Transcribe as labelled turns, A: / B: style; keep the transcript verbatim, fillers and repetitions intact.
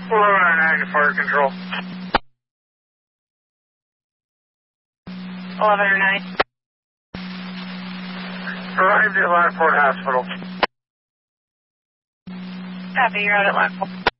A: eleven nine to fire control.
B: eleven oh nine.
A: Arrived at Lockport Hospital.
B: Copy, you're out at Lockport.